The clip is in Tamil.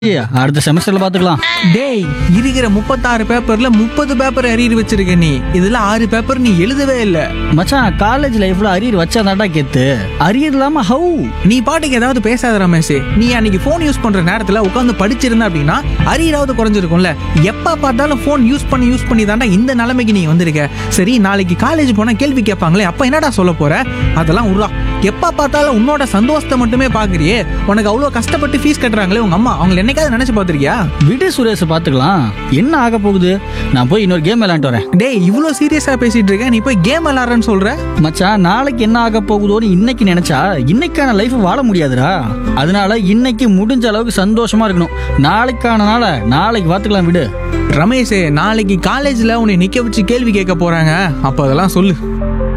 அடுத்த செமஸ்டர்ல பாத்துக்கலாம். டேய், இருக்கிற 36 பேப்பர்ல 30 பேப்பர் அரியர் வச்சிருக்க நீ. இதுல 6 பேப்பர் நீ எழுதவே இல்ல. மச்சான், காலேஜ் லைஃப்ல அரியர் வச்சாதான்டா கெத்து. அரியர் இல்லாம ஹவு? நீ பாட்டுக்கு ஏதாவது பேசாத ரமேஷ். நீ அன்னைக்கு போன் யூஸ் பண்ற நேரத்துல உட்காந்து படிச்சிருந்த அப்படின்னா அரியராவது குறைஞ்சிருக்கும்ல. எப்ப பார்த்தாலும் போன் யூஸ் பண்ணி தாண்டா இந்த நிலைமைக்கு நீ வந்திருக்க. சரி, நாளைக்கு காலேஜ் போனா கேள்வி கேட்பாங்களே, அப்ப என்னடா சொல்ல போற? அதெல்லாம் உருவா. எப்ப பார்த்தாலும் உன்னோட சந்தோஷத்தை மட்டுமே பாக்குறியே. உனக்கு அவ்வளவு கஷ்டப்பட்டு ஃபீஸ் கட்டுறாங்களே உங்க அம்மா, அவங்க என்னைக்காவது நினைச்சு பாத்திருக்கியா? விடு சுரேஷ், பாத்துக்கலாம். என்ன ஆக போகுது? நான் போய் இன்னொரு கேம் விளையாண்டு வரேன். டேய், இவ்வளவு சீரியஸா பேசிட்டு இருக்க, நீ போய் கேம் விளையாடுறேன்னு சொல்ற? மச்சான், நாளைக்கு என்ன ஆக போகுதோன்னு இன்னைக்கு நினைச்சா இன்னைக்கான லைஃப் வாழ முடியாதுடா. அதனால இன்னைக்கு முடிஞ்ச அளவுக்கு சந்தோஷமா இருக்கணும். நாளைக்கான நாளை நாளைக்கு பாத்துக்கலாம், விடு. ரமேஷ், நாளைக்கு காலேஜ்ல உன்னை நிக்க வச்சு கேள்வி கேட்க போறாங்க. அப்ப அதெல்லாம் சொல்லு.